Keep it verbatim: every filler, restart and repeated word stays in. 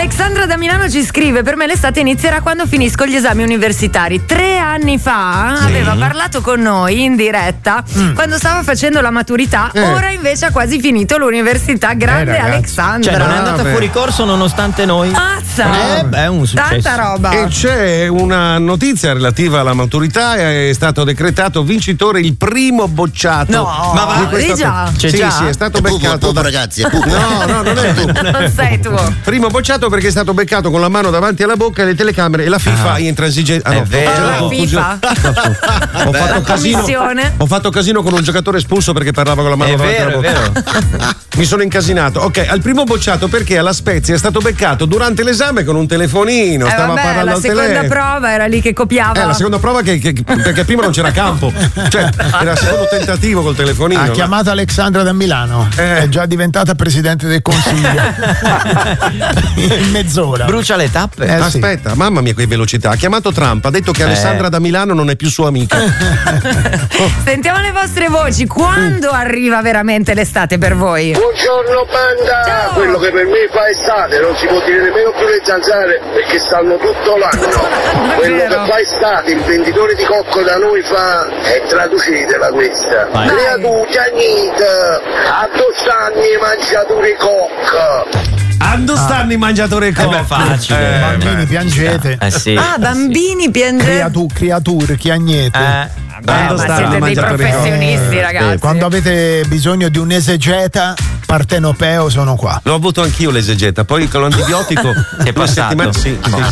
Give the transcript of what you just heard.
Alexandra da Milano ci scrive: per me l'estate inizierà quando finisco gli esami universitari. Tre anni fa sì. aveva parlato con noi in diretta mm. quando stava facendo la maturità, eh. ora invece ha quasi finito l'università. Grande eh, Alexandra. Cioè non è andata ah, fuori corso nonostante noi. Mazza! Eh, beh, è un successo. Tanta roba. E c'è una notizia relativa alla maturità, è stato decretato vincitore il primo bocciato. No, ma va, questa... già. C'è sì, già? Sì, è stato è beccato pupo, pupo, da... ragazzi, è pupo. No, no, non è tuo. Non sei tuo. Primo bocciato perché è stato beccato con la mano davanti alla bocca e le telecamere e la FIFA ah. in transigenza. Ah, è no, vero. La FIFA. Ho fatto casino. Ho fatto casino con un giocatore espulso perché parlava con la mano è davanti vero, alla bocca. È vero. Mi sono incasinato. Ok, al primo bocciato perché alla Spezia è stato beccato durante l'esame con un telefonino. Eh, stava vabbè, parlando la al seconda telefono. prova era lì che copiava. Eh, la seconda prova che, che perché prima non c'era campo. Cioè, era il secondo tentativo col telefonino. Ha chiamato Alexandra da Milano. Eh. È già diventata presidente del consiglio. In mezz'ora. Brucia le tappe. Eh, Aspetta, sì. Mamma mia, che velocità. Ha chiamato Trump, ha detto che Alessandra eh. da Milano non è più sua amica. oh. Sentiamo le vostre voci. Quando uh. arriva veramente l'estate per voi? Buongiorno banda. Ciao. Quello che per me fa estate non si può dire nemmeno più le zanzare perché stanno tutto l'anno. Quello che fa estate il venditore di cocco da noi fa e traducetela questa. Creatura niente a due anni mangiature cocco. A due stanno i mangiatori cocco. Eh beh, facile. Eh, bambini piangete. Eh sì. Ah, bambini piangete. Creatur, creature, chiagnete. Eh. Beh, ma siete dei professionisti, ragazzi. Quando avete bisogno di un esegeta partenopeo sono qua. L'ho avuto anch'io l'esegeta, poi con l'antibiotico che è passato. Sì, sì,